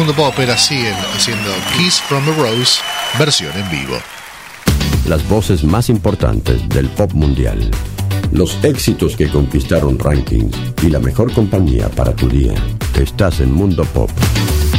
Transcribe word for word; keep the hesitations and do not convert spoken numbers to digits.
Mundo Popera siguen haciendo Kiss from a Rose, versión en vivo. Las voces más importantes del pop mundial. Los éxitos que conquistaron rankings y la mejor compañía para tu día. Estás en Mundo Pop.